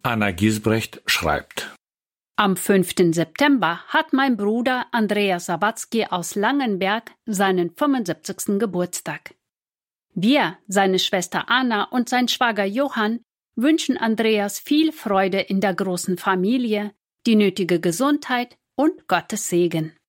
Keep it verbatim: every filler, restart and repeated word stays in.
Anna Giesbrecht schreibt: Am fünften September hat mein Bruder Andreas Sawatzki aus Langenberg seinen fünfundsiebzigsten Geburtstag. Wir, seine Schwester Anna und sein Schwager Johann, wünschen Andreas viel Freude in der großen Familie, die nötige Gesundheit und Gottes Segen.